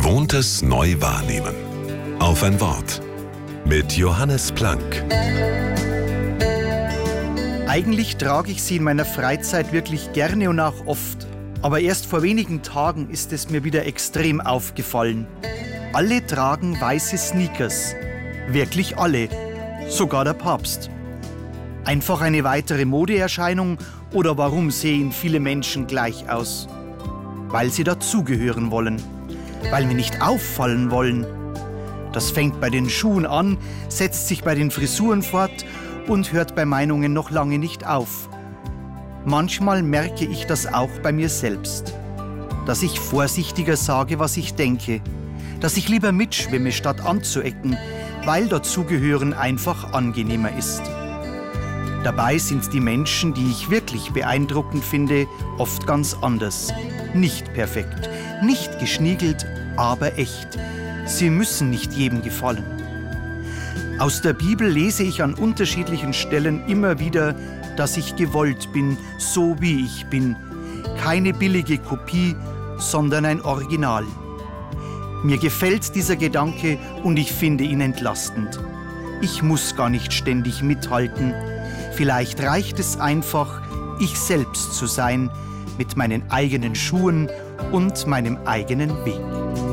Gewohntes neu wahrnehmen. Auf ein Wort. Mit Johannes Planck. Eigentlich trage ich sie in meiner Freizeit wirklich gerne und auch oft. Aber erst vor wenigen Tagen ist es mir wieder extrem aufgefallen. Alle tragen weiße Sneakers. Wirklich alle. Sogar der Papst. Einfach eine weitere Modeerscheinung oder warum sehen viele Menschen gleich aus? Weil sie dazugehören wollen. Weil wir nicht auffallen wollen. Das fängt bei den Schuhen an, setzt sich bei den Frisuren fort und hört bei Meinungen noch lange nicht auf. Manchmal merke ich das auch bei mir selbst. Dass ich vorsichtiger sage, was ich denke. Dass ich lieber mitschwimme, statt anzuecken, weil dazugehören einfach angenehmer ist. Dabei sind die Menschen, die ich wirklich beeindruckend finde, oft ganz anders. Nicht perfekt, nicht geschniegelt, aber echt. Sie müssen nicht jedem gefallen. Aus der Bibel lese ich an unterschiedlichen Stellen immer wieder, dass ich gewollt bin, so wie ich bin. Keine billige Kopie, sondern ein Original. Mir gefällt dieser Gedanke und ich finde ihn entlastend. Ich muss gar nicht ständig mithalten. Vielleicht reicht es einfach, ich selbst zu sein, mit meinen eigenen Schuhen und meinem eigenen Weg.